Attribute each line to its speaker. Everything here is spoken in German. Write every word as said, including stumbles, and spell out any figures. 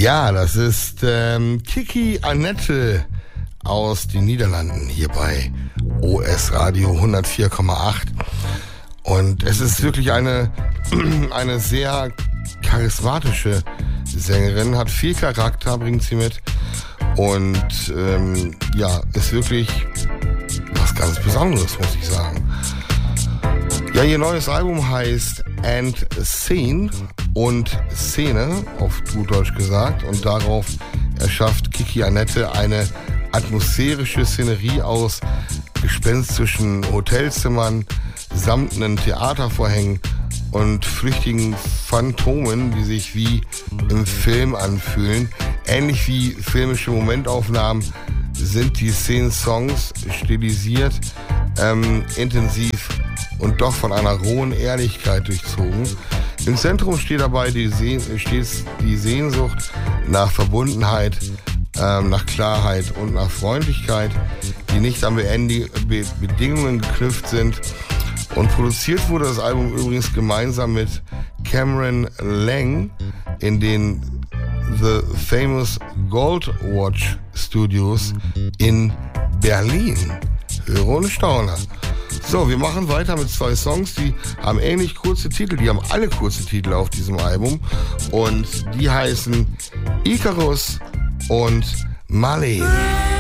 Speaker 1: Ja, das ist ähm, Kiki Annette aus den Niederlanden hier bei O S Radio hundertvier Komma acht. Und es ist wirklich eine, eine sehr charismatische Sängerin, hat viel Charakter, bringt sie mit. Und ähm, ja, ist wirklich was ganz Besonderes, muss ich sagen. Ja, ihr neues Album heißt And Scene und Szene, auf gut Deutsch gesagt. Und darauf erschafft Kiki Annette eine atmosphärische Szenerie aus gespenstischen Hotelzimmern, samtenen Theatervorhängen und flüchtigen Phantomen, die sich wie im Film anfühlen. Ähnlich wie filmische Momentaufnahmen sind die Szenen-Songs stilisiert, ähm, intensiv und doch von einer rohen Ehrlichkeit durchzogen. Im Zentrum steht dabei die, Seh- steht die Sehnsucht nach Verbundenheit, ähm, nach Klarheit und nach Freundlichkeit, die nicht an Beendi- Be- Bedingungen geknüpft sind. Und produziert wurde das Album übrigens gemeinsam mit Cameron Lang in den The Famous Gold Watch Studios in Berlin. Höre und staune. So, wir machen weiter mit zwei Songs, die haben ähnlich kurze Titel, die haben alle kurze Titel auf diesem Album und die heißen Icarus und Mali.